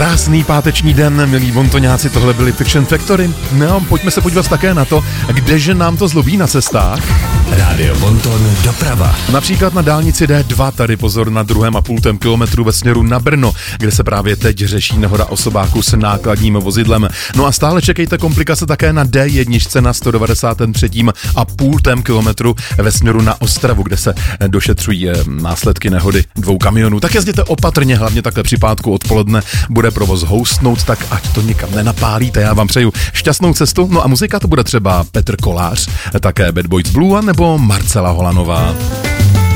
Krásný páteční den, milí bontoňáci, tohle byli Fiction Factory. No, pojďme se podívat také na to, kdeže nám to zlobí na cestách. Rádio Bonton doprava. Například na dálnici D2, tady pozor na 2,5 kilometru ve směru na Brno, kde se právě teď řeší nehoda osobáku s nákladním vozidlem. No a stále čekejte komplikace také na D1 na 193,5 kilometru ve směru na Ostravu, kde se došetřují následky nehody 2 kamionů. Tak jezděte opatrně, hlavně takhle při pátku odpoledne bude provoz houstnout, tak ať to nikam nenapálíte. Já vám přeju šťastnou cestu. No a muzika to bude třeba Petr Kolář, také Bad Boys Blue nebo Marcela Holanová.